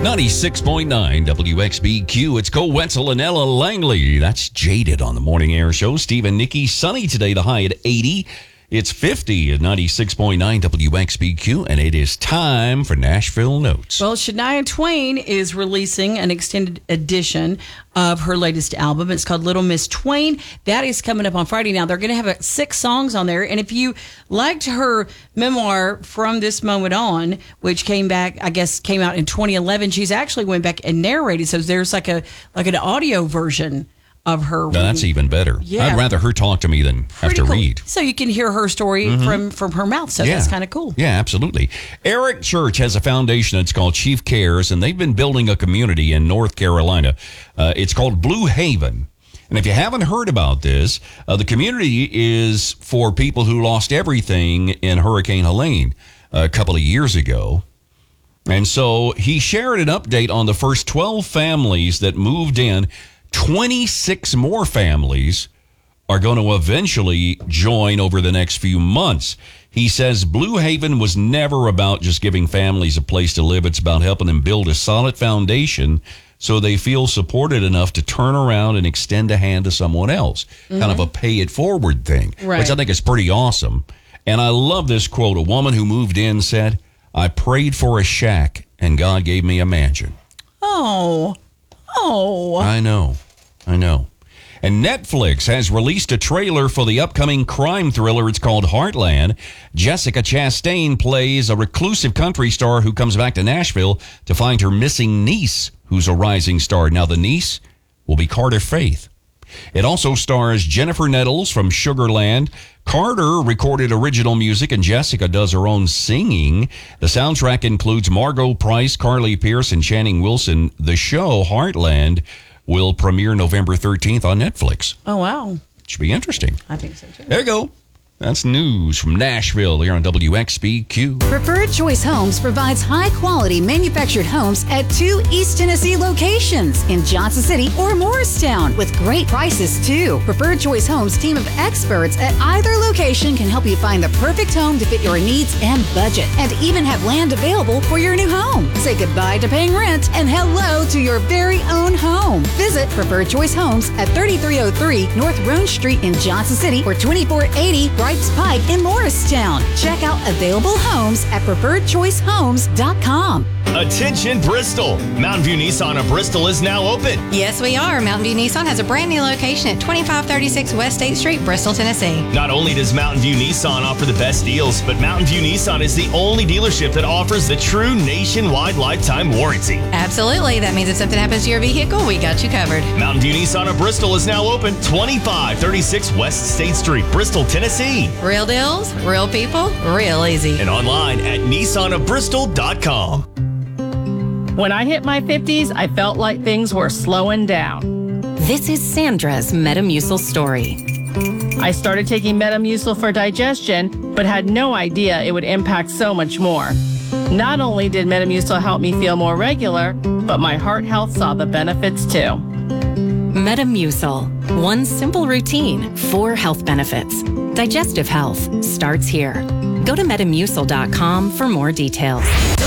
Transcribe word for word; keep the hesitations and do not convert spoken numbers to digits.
ninety-six point nine W X B Q. It's Cole Wetzel and Ella Langley. That's Jaded on the Morning Air Show. Steve and Nikki, sunny today, the high at eighty. It's fifty at ninety-six point nine W X B Q, and it is time for Nashville Notes. Well, Shania Twain is releasing an extended edition of her latest album. It's called Little Miss Twain. That is coming up on Friday. Now, they're going to have uh, six songs on there. And if you liked her memoir, From This Moment On, which came back, I guess, came out in twenty eleven, she's actually went back and narrated. So there's like a like an audio version of her. Now, that's even better. Yeah. I'd rather her talk to me than have to cool. read. So you can hear her story mm-hmm. from, from her mouth. So yeah. that's kind of cool. Yeah, absolutely. Eric Church has a foundation. It's called Chief Cares, and they've been building a community in North Carolina. Uh, it's called Blue Haven. And if you haven't heard about this, uh, the community is for people who lost everything in Hurricane Helene a couple of years ago. And so he shared an update on the first twelve families that moved in. twenty-six more families are going to eventually join over the next few months. He says Blue Haven was never about just giving families a place to live. It's about helping them build a solid foundation so they feel supported enough to turn around and extend a hand to someone else. Mm-hmm. Kind of a pay it forward thing, right. which I think is pretty awesome. And I love this quote. A woman who moved in said, "I prayed for a shack and God gave me a mansion." Oh, Oh. I know. I know. And Netflix has released a trailer for the upcoming crime thriller. It's called Heartland. Jessica Chastain plays a reclusive country star who comes back to Nashville to find her missing niece, who's a rising star. Now, the niece will be Carter Faith. It also stars Jennifer Nettles from Sugarland. Carter recorded original music, and Jessica does her own singing. The soundtrack includes Margot Price, Carly Pearce, and Channing Wilson. The show, Heartland, will premiere November thirteenth on Netflix. Oh, wow. Should be interesting. I think so, too. There you go. That's news from Nashville here on W X B Q. Preferred Choice Homes provides high-quality manufactured homes at two East Tennessee locations in Johnson City or Morristown with great prices, too. Preferred Choice Homes' team of experts at either location can help you find the perfect home to fit your needs and budget, and even have land available for your new home. Say goodbye to paying rent and hello to your very own home. Visit Preferred Choice Homes at thirty-three oh three North Roan Street in Johnson City or twenty-four eighty Wrights Pike in Morristown. Check out available homes at preferred choice homes dot com. Attention Bristol! Mountain View Nissan of Bristol is now open. Yes, we are. Mountain View Nissan has a brand new location at twenty-five thirty-six West State Street, Bristol, Tennessee. Not only does Mountain View Nissan offer the best deals, but Mountain View Nissan is the only dealership that offers the true nationwide lifetime warranty. Absolutely. That means if something happens to your vehicle, we got you covered. Mountain View Nissan of Bristol is now open, twenty-five thirty-six West State Street, Bristol, Tennessee. Real deals, real people, real easy. And online at nissan of bristol dot com. When I hit my fifties, I felt like things were slowing down. This is Sandra's Metamucil story. I started taking Metamucil for digestion, but had no idea it would impact so much more. Not only did Metamucil help me feel more regular, but my heart health saw the benefits too. Metamucil. One simple routine, four health benefits. Digestive health starts here. Go to metamucil dot com for more details.